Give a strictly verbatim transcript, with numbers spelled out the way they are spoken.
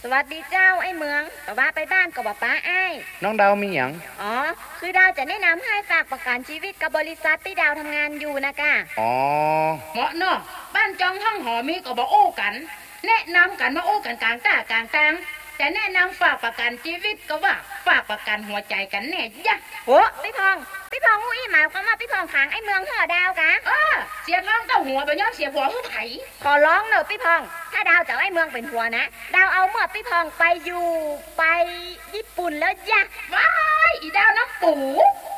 วัสดีเจ้าไอ้เมืองแต่ว่าไปบ้านก็บอกป้าไอ้น้องดาวมีหยังอ๋อคือดาวจะแนะนำให้ฝากประกันชีวิตกับบริษัทที่ดาวทำงานอยู่นะกะอ๋อเหมาะเนาะบ้านจองห้องหอมีก็บอกโอ้กันแนะนำกันมาโอ้กันกลางตากลางตังจะแนะนำฝากประกันชีวิตก็ว่าฝากประกันหัวใจกันแน่ยะโอ้พี่พองพี่พองหู้อีหมายความว่าพี่พองขางไอ้เมืองห่อดาวกะเออเสียท้องเต้าหัวไปย้อมเสียหัวหื้อไผ่ขอร้องเนอะพี่พองถ้าดาวจะไอ้เมืองเป็นหัวนะดาวเอาเมื่อพี่พองไปอยู่ไปญี่ปุ่นแล้วยะว้ายอีดาวน้ำปู